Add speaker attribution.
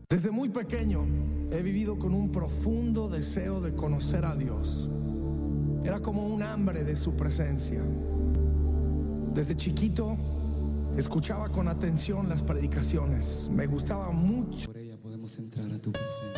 Speaker 1: Desde muy pequeño he vivido con un profundo deseo de conocer a Dios. Era como un hambre de su presencia. Desde chiquito escuchaba con atención las predicaciones. Me gustaba mucho.
Speaker 2: Por ella podemos entrar a tu presencia.